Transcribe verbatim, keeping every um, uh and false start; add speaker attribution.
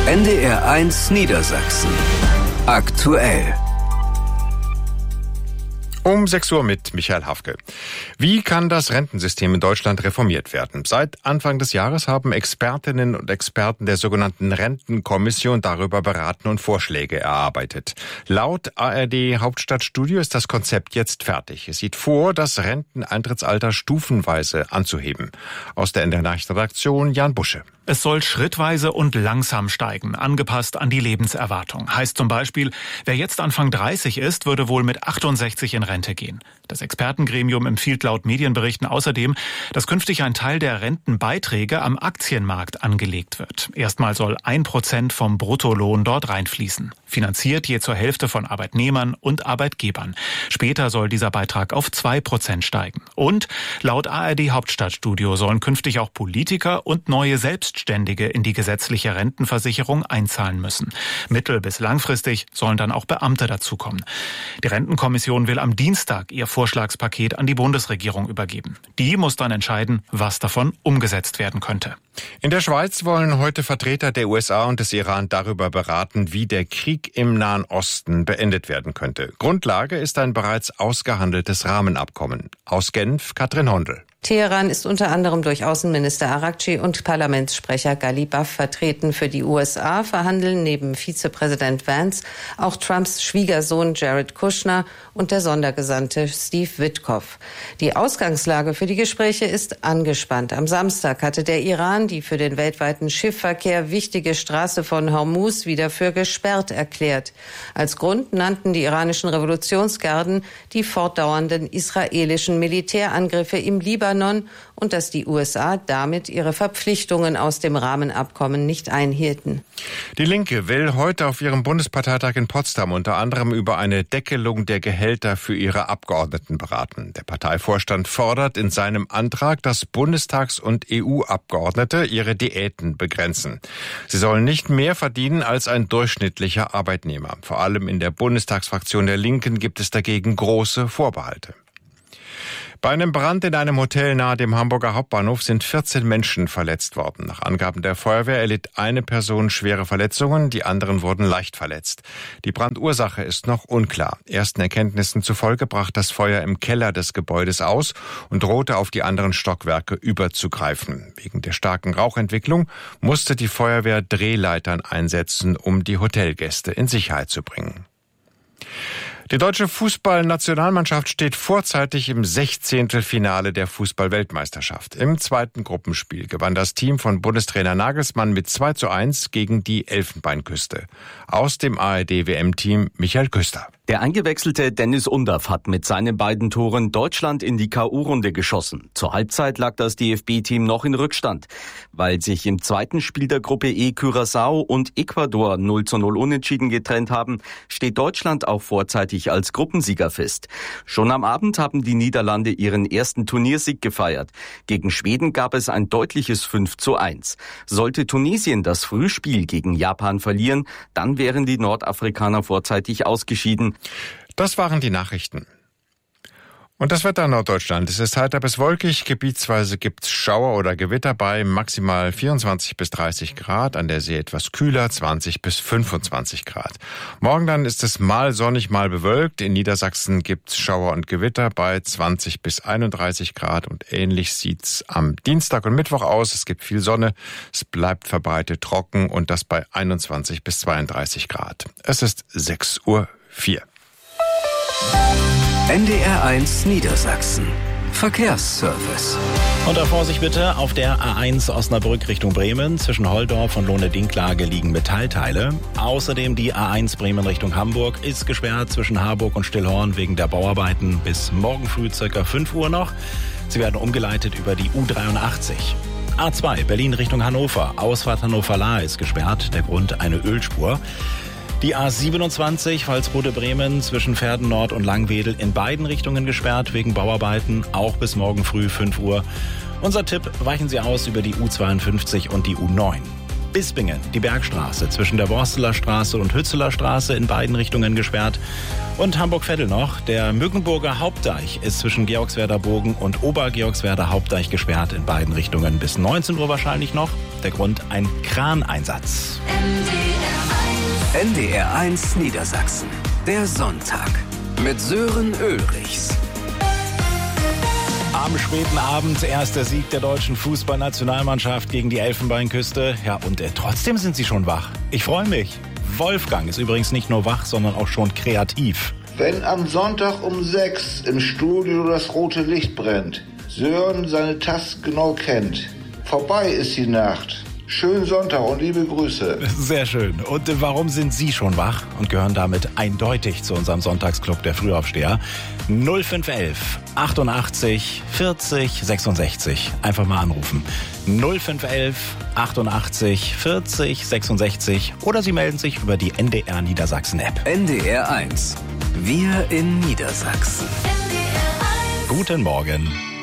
Speaker 1: N D R eins Niedersachsen. Aktuell.
Speaker 2: Um sechs Uhr mit Michael Hafke. Wie kann das Rentensystem in Deutschland reformiert werden? Seit Anfang des Jahres haben Expertinnen und Experten der sogenannten Rentenkommission darüber beraten und Vorschläge erarbeitet. Laut A R D Hauptstadtstudio ist das Konzept jetzt fertig. Es sieht vor, das Renteneintrittsalter stufenweise anzuheben. Aus der N D R-Nachrichtenredaktion Jan Busche.
Speaker 3: Es soll schrittweise und langsam steigen, angepasst an die Lebenserwartung. Heißt zum Beispiel, wer jetzt Anfang dreißig ist, würde wohl mit achtundsechzig in Rente gehen. Das Expertengremium empfiehlt laut Medienberichten außerdem, dass künftig ein Teil der Rentenbeiträge am Aktienmarkt angelegt wird. Erstmal soll ein Prozent vom Bruttolohn dort reinfließen. Finanziert je zur Hälfte von Arbeitnehmern und Arbeitgebern. Später soll dieser Beitrag auf zwei Prozent steigen. Und laut A R D Hauptstadtstudio sollen künftig auch Politiker und neue Selbstständige in die gesetzliche Rentenversicherung einzahlen müssen. Mittel- bis langfristig sollen dann auch Beamte dazukommen. Die Rentenkommission will am Dienstag ihr Vorschlagspaket an die Bundesregierung übergeben. Die muss dann entscheiden, was davon umgesetzt werden könnte.
Speaker 2: In der Schweiz wollen heute Vertreter der U S A und des Iran darüber beraten, wie der Krieg im Nahen Osten beendet werden könnte. Grundlage ist ein bereits ausgehandeltes Rahmenabkommen. Aus Genf, Katrin Hondel.
Speaker 4: Teheran ist unter anderem durch Außenminister Araghchi und Parlamentssprecher Ghalibaf vertreten. Für die U S A verhandeln neben Vizepräsident Vance auch Trumps Schwiegersohn Jared Kushner und der Sondergesandte Steve Witkoff. Die Ausgangslage für die Gespräche ist angespannt. Am Samstag hatte der Iran die für den weltweiten Schiffverkehr wichtige Straße von Hormuz wieder für gesperrt erklärt. Als Grund nannten die iranischen Revolutionsgarden die fortdauernden israelischen Militärangriffe im Libanon und dass die U S A damit ihre Verpflichtungen aus dem Rahmenabkommen nicht einhielten.
Speaker 2: Die Linke will heute auf ihrem Bundesparteitag in Potsdam unter anderem über eine Deckelung der Gehälter für ihre Abgeordneten beraten. Der Parteivorstand fordert in seinem Antrag, dass Bundestags- und E U-Abgeordnete ihre Diäten begrenzen. Sie sollen nicht mehr verdienen als ein durchschnittlicher Arbeitnehmer. Vor allem in der Bundestagsfraktion der Linken gibt es dagegen große Vorbehalte. Bei einem Brand in einem Hotel nahe dem Hamburger Hauptbahnhof sind vierzehn Menschen verletzt worden. Nach Angaben der Feuerwehr erlitt eine Person schwere Verletzungen, die anderen wurden leicht verletzt. Die Brandursache ist noch unklar. Ersten Erkenntnissen zufolge brach das Feuer im Keller des Gebäudes aus und drohte auf die anderen Stockwerke überzugreifen. Wegen der starken Rauchentwicklung musste die Feuerwehr Drehleitern einsetzen, um die Hotelgäste in Sicherheit zu bringen. Die deutsche Fußballnationalmannschaft steht vorzeitig im Sechzehntelfinale der Fußball-Weltmeisterschaft. Im zweiten Gruppenspiel gewann das Team von Bundestrainer Nagelsmann mit zwei zu eins gegen die Elfenbeinküste. Aus dem A R D-W M-Team Michael Küster.
Speaker 5: Der eingewechselte Dennis Undaff hat mit seinen beiden Toren Deutschland in die K O-Runde geschossen. Zur Halbzeit lag das D F B-Team noch in Rückstand. Weil sich im zweiten Spiel der Gruppe E Curaçao und Ecuador null zu null unentschieden getrennt haben, steht Deutschland auch vorzeitig als Gruppensieger fest. Schon am Abend haben die Niederlande ihren ersten Turniersieg gefeiert. Gegen Schweden gab es ein deutliches fünf zu eins. Sollte Tunesien das Frühspiel gegen Japan verlieren, dann wären die Nordafrikaner vorzeitig ausgeschieden.
Speaker 2: Das waren die Nachrichten. Und das Wetter in Norddeutschland. Es ist heiter bis wolkig. Gebietsweise gibt's Schauer oder Gewitter bei maximal vierundzwanzig bis dreißig Grad. An der See etwas kühler, zwanzig bis fünfundzwanzig Grad. Morgen dann ist es mal sonnig, mal bewölkt. In Niedersachsen gibt's Schauer und Gewitter bei zwanzig bis einunddreißig Grad. Und ähnlich sieht's am Dienstag und Mittwoch aus. Es gibt viel Sonne. Es bleibt verbreitet trocken und das bei einundzwanzig bis zweiunddreißig Grad. Es ist sechs Uhr vier.
Speaker 1: N D R eins Niedersachsen. Verkehrsservice.
Speaker 6: Unter Vorsicht bitte auf der A eins Osnabrück Richtung Bremen. Zwischen Holdorf und Lohne-Dinklage liegen Metallteile. Außerdem die A eins Bremen Richtung Hamburg ist gesperrt zwischen Harburg und Stillhorn wegen der Bauarbeiten bis morgen früh ca. fünf Uhr noch. Sie werden umgeleitet über die U dreiundachtzig. A zwei Berlin Richtung Hannover. Ausfahrt Hannover-Lahr ist gesperrt. Der Grund eine Ölspur. Die A siebenundzwanzig Walsrode-Bremen zwischen Verden Nord und Langwedel in beiden Richtungen gesperrt wegen Bauarbeiten, auch bis morgen früh fünf Uhr. Unser Tipp, weichen Sie aus über die U zweiundfünfzig und die U neun. Bispingen, die Bergstraße zwischen der Borsteler Straße und Hützeler Straße in beiden Richtungen gesperrt. Und Hamburg-Veddel noch, der Mückenburger Hauptdeich ist zwischen Georgswerder Bogen und Obergeorgswerder Hauptdeich gesperrt in beiden Richtungen bis neunzehn Uhr wahrscheinlich noch. Der Grund ein Kraneinsatz.
Speaker 1: N D R eins Niedersachsen, der Sonntag mit Sören Ulrichs.
Speaker 6: Am späten Abend erst der Sieg der deutschen Fußballnationalmannschaft gegen die Elfenbeinküste. Ja, und äh, trotzdem sind sie schon wach. Ich freue mich. Wolfgang ist übrigens nicht nur wach, sondern auch schon kreativ.
Speaker 7: Wenn am Sonntag um sechs im Studio das rote Licht brennt, Sören seine Tasten genau kennt. Vorbei ist die Nacht. Schönen Sonntag und liebe Grüße.
Speaker 6: Sehr schön. Und äh, warum sind Sie schon wach und gehören damit eindeutig zu unserem Sonntagsclub der Frühaufsteher? null fünf elf achtundachtzig vierzig sechsundsechzig. Einfach mal anrufen. null fünf elf achtundachtzig vierzig sechsundsechzig oder Sie melden sich über die N D R Niedersachsen App.
Speaker 1: N D R eins. Wir in Niedersachsen.
Speaker 6: Guten Morgen.